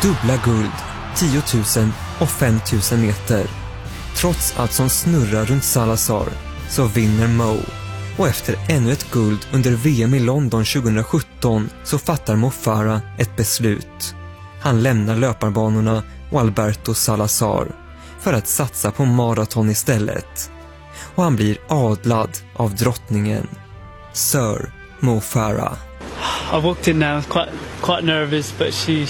dubbla guld, 10 000 och 5 000 meter. Trots allt som snurrar runt Salazar så vinner Mo. Och efter ännu ett guld under VM i London 2017 så fattar Mo Farah ett beslut. Han lämnar löparbanorna och Alberto Salazar för att satsa på maraton istället. Och han blir adlad av drottningen, Sir Mo Farah. I walked in there, I was quite nervous, but she